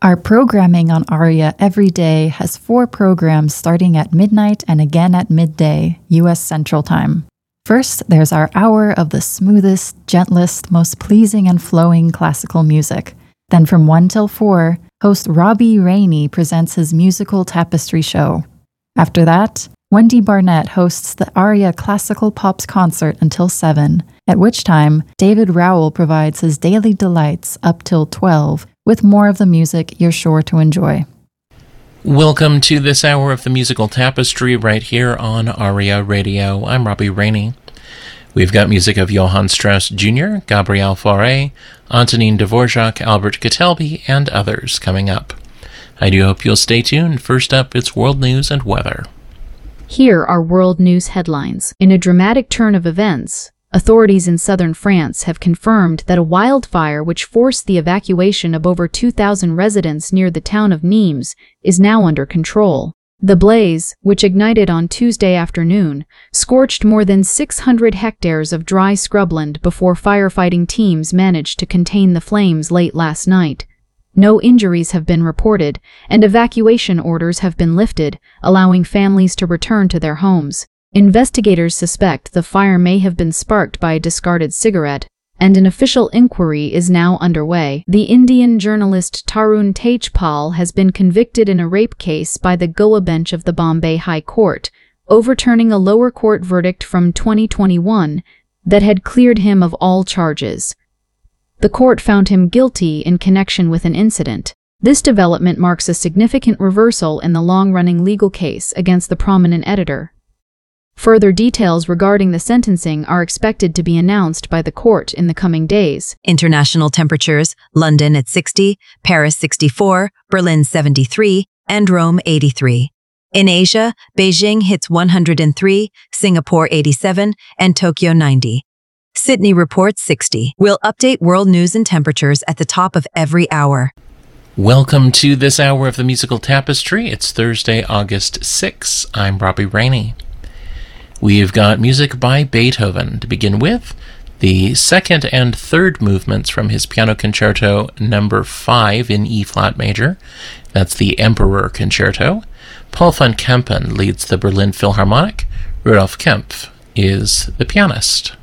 Our programming on ARIA every day has 4 programs starting at midnight and again at midday, U.S. Central Time. First, there's our hour of the smoothest, gentlest, most pleasing and flowing classical music. Then from 1 till 4, host Robbie Rainey presents his musical tapestry show. After that, Wendy Barnett hosts the ARIA Classical Pops concert until 7, at which time David Rowell provides his daily delights up till 12, with more of the music you're sure to enjoy. Welcome to this hour of the musical tapestry right here on ARIA Radio. I'm Robbie Rainey. We've got music of Johann Strauss Jr., Gabriel Fauré, Antonin Dvorak, Albert Kitelby, and others coming up. I do hope you'll stay tuned. First up, it's world news and weather. Here are world news headlines. In a dramatic turn of events, authorities in southern France have confirmed that a wildfire which forced the evacuation of over 2,000 residents near the town of Nimes is now under control. The blaze, which ignited on Tuesday afternoon, scorched more than 600 hectares of dry scrubland before firefighting teams managed to contain the flames late last night. No injuries have been reported, and evacuation orders have been lifted, allowing families to return to their homes. Investigators suspect the fire may have been sparked by a discarded cigarette, and an official inquiry is now underway. The Indian journalist Tarun Tejpal has been convicted in a rape case by the Goa bench of the Bombay High Court, overturning a lower court verdict from 2021 that had cleared him of all charges. The court found him guilty in connection with an incident. This development marks a significant reversal in the long-running legal case against the prominent editor. Further details regarding the sentencing are expected to be announced by the court in the coming days. International temperatures: London at 60, Paris 64, Berlin 73, and Rome 83. In Asia, Beijing hits 103, Singapore 87, and Tokyo 90. Sydney reports 60. We'll update world news and temperatures at the top of every hour. Welcome to this hour of the musical tapestry. It's Thursday, August 6. I'm Robbie Rainey. We've got music by Beethoven. To begin with, the second and third movements from his Piano Concerto No. 5 in E-flat major. That's the Emperor Concerto. Paul von Kempen leads the Berlin Philharmonic. Rudolf Kempf is the pianist.